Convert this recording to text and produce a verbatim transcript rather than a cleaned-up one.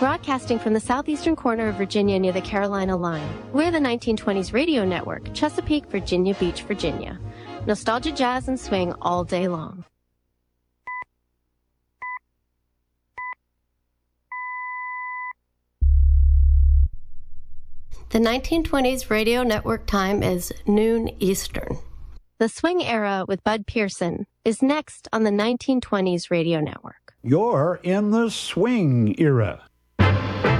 Broadcasting from the southeastern corner of Virginia near the Carolina line, we're the nineteen twenties Radio Network, Chesapeake, Virginia Beach, Virginia. Nostalgia, jazz, and swing all day long. The nineteen twenties Radio Network time is noon Eastern. The Swing Era with Bud Pearson is next on the nineteen twenties Radio Network. You're in the swing era.